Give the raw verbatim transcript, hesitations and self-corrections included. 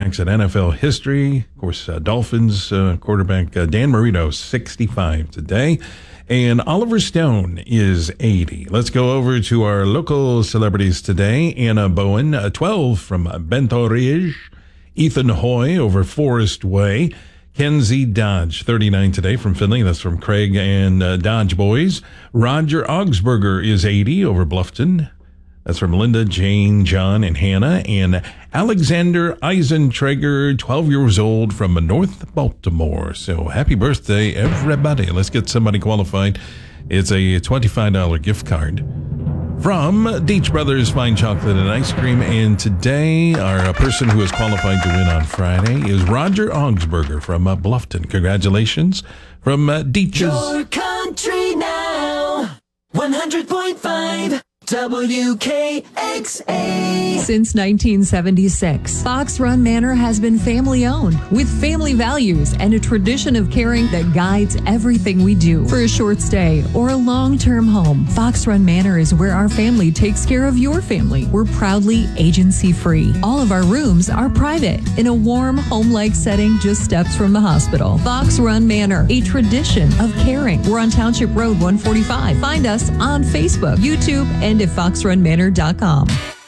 quarterbacks in N F L history. Of course, uh, Dolphins uh, quarterback uh, Dan Marino, sixty-five today. And Oliver Stone is eighty. Let's go over to our local celebrities today. Anna Bowen, uh, twelve from Bento Ridge. Ethan Hoy over Forest Way. Kenzie Dodge, thirty-nine today from Finley. That's from Craig and uh, Dodge Boys. Roger Augsburger is eighty over Bluffton. That's from Linda, Jane, John, and Hannah. And Alexander Eisentrager, twelve years old from North Baltimore. So happy birthday, everybody. Let's get somebody qualified. It's a twenty-five dollars gift card from Deitch Brothers Fine Chocolate and Ice Cream. And today, our person who is qualified to win on Friday is Roger Augsburger from uh, Bluffton. Congratulations from uh, Deitch's. Your country now, one hundred point five W K X A. Since nineteen seventy-six, Fox Run Manor has been family-owned with family values and a tradition of caring that guides everything we do. For a short stay or a long-term home, Fox Run Manor is where our family takes care of your family. We're proudly agency-free. All of our rooms are private in a warm, home-like setting just steps from the hospital. Fox Run Manor, a tradition of caring. We're on Township Road one forty-five. Find us on Facebook, YouTube, and at fox run manor dot com.